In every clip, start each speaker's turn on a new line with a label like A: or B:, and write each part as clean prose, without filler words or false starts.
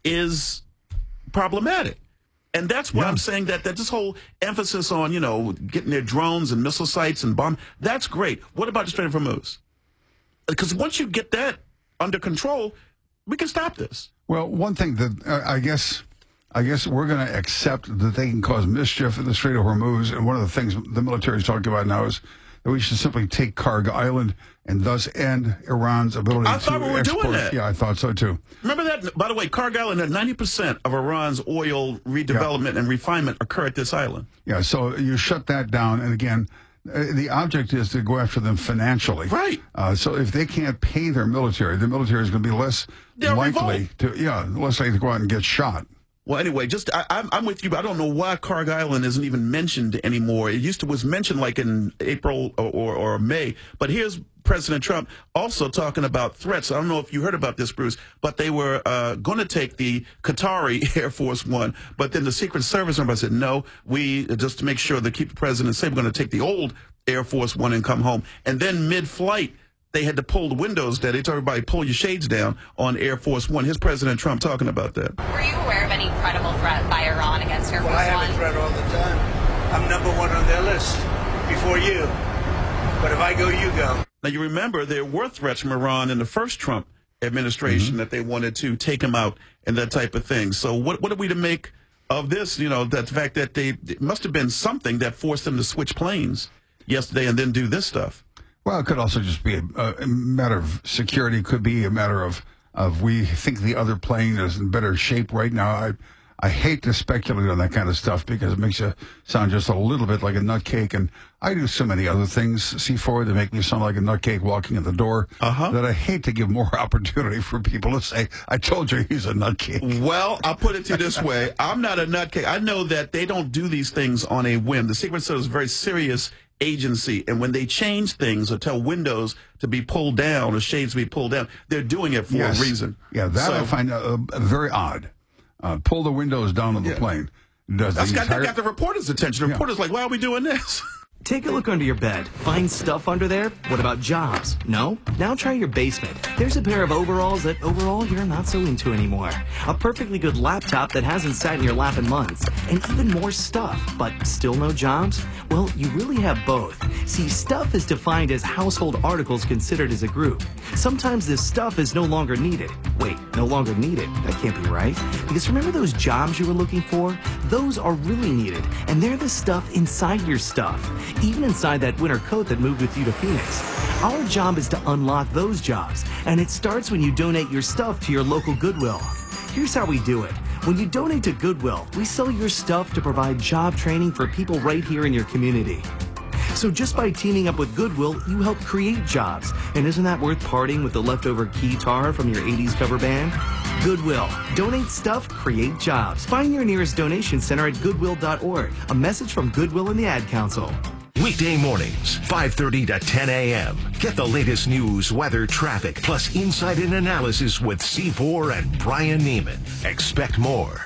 A: is problematic. And that's why I'm saying that this whole emphasis on, getting their drones and missile sites and bomb, that's great. What about the Strait of Hormuz? Because once you get that under control, we can stop this.
B: Well, one thing that I guess we're going to accept that they can cause mischief in the Strait of Hormuz, and one of the things the military is talking about now is that we should simply take Karg Island and thus end Iran's ability to export.
A: I thought we were doing that.
B: Yeah, I thought so too.
A: Remember that? By the way, Karg Island, 90% of Iran's oil redevelopment and refinement occur at this island.
B: Yeah, so you shut that down, and again, the object is to go after them financially.
A: Right.
B: So if they can't pay their military, the military is going to be less likely to go out and get shot.
A: Well, anyway, I'm with you, but I don't know why Karg Island isn't even mentioned anymore. It was mentioned like in April or May, but here's President Trump also talking about threats. I don't know if you heard about this, Bruce, but they were going to take the Qatari Air Force One, but then the Secret Service member said, no, we, just to make sure to keep the president safe, we're going to take the old Air Force One and come home. And then mid-flight, they had to pull the windows down. They told everybody, pull your shades down on Air Force One. Here's President Trump talking about that.
C: Were you aware of any credible threat by Iran against Air Force One?
D: I have a threat all the time. I'm number one on their list before you. But if I go, you go.
A: Now, you remember there were threats from Iran in the first Trump administration that they wanted to take him out and that type of thing. So what are we to make of this? That the fact that it must have been something that forced them to switch planes yesterday and then do this stuff.
B: Well, it could also just be a matter of security. It could be a matter of we think the other plane is in better shape right now. I hate to speculate on that kind of stuff because it makes you sound just a little bit like a nutcake. And I do so many other things, C4, that make me sound like a nutcake walking in the door that I hate to give more opportunity for people to say, I told you he's a nutcake.
A: Well, I'll put it to you this way. I'm not a nutcake. I know that they don't do these things on a whim. The Secret Service is a very serious agency, and when they change things or tell windows to be pulled down or shades to be pulled down, they're doing it for a reason.
B: Yeah, that I find very odd. Pull the windows down on the plane.
A: That got the reporter's attention. The reporter's like, why are we doing this?
E: Take a look under your bed. Find stuff under there? What about jobs? No? Now try your basement. There's a pair of overalls that overall you're not so into anymore. A perfectly good laptop that hasn't sat in your lap in months. And even more stuff, but still no jobs? Well, you really have both. See, stuff is defined as household articles considered as a group. Sometimes this stuff is no longer needed. Wait, no longer needed? That can't be right. Because remember those jobs you were looking for? Those are really needed. And they're the stuff inside your stuff. Even inside that winter coat that moved with you to Phoenix. Our job is to unlock those jobs, and it starts when you donate your stuff to your local Goodwill. Here's how we do it. When you donate to Goodwill, we sell your stuff to provide job training for people right here in your community. So just by teaming up with Goodwill, you help create jobs. And isn't that worth parting with the leftover keytar from your 80s cover band? Goodwill. Donate stuff, create jobs. Find your nearest donation center at goodwill.org. A message from Goodwill and the Ad Council.
F: Weekday mornings, 5:30 to 10 a.m. Get the latest news, weather, traffic, plus insight and analysis with C4 and Brian Neiman. Expect more.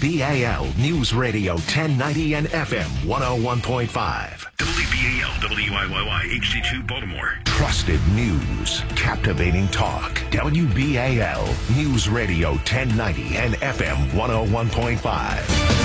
F: WBAL News Radio 1090 and FM 101.5.
G: WBAL WIYY HD2 Baltimore.
F: Trusted news, captivating talk. WBAL News Radio 1090 and FM 101.5.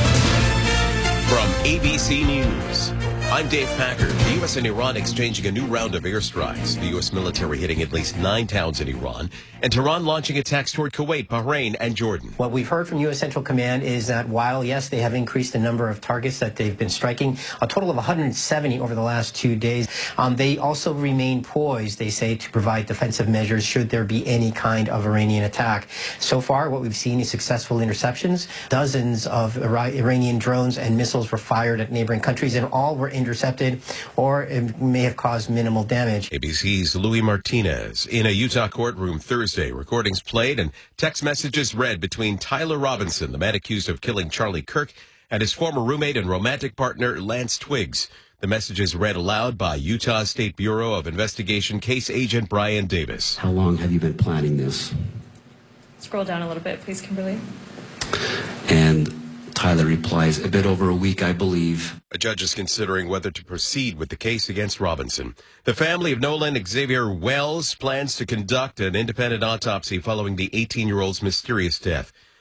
H: From ABC News, I'm Dave Packard. The U.S. and Iran exchanging a new round of airstrikes. The U.S. military hitting at least 9 towns in Iran. And Tehran launching attacks toward Kuwait, Bahrain, and Jordan.
I: What we've heard from U.S. Central Command is that while, yes, they have increased the number of targets that they've been striking, a total of 170 over the last 2 days, they also remain poised, they say, to provide defensive measures should there be any kind of Iranian attack. So far, what we've seen is successful interceptions. Dozens of Iranian drones and missiles were fired at neighboring countries, and all were intercepted or it may have caused minimal damage.
H: ABC's Louis Martinez in a Utah courtroom Thursday. Recordings played and text messages read between Tyler Robinson, the man accused of killing Charlie Kirk, and his former roommate and romantic partner, Lance Twiggs. The messages read aloud by Utah State Bureau of Investigation case agent Brian Davis.
J: How long have you been planning this?
K: Scroll down a little bit, please, Kimberly.
J: And Tyler replies, a bit over a week, I believe.
H: A judge is considering whether to proceed with the case against Robinson. The family of Nolan Xavier Wells plans to conduct an independent autopsy following the 18-year-old's mysterious death.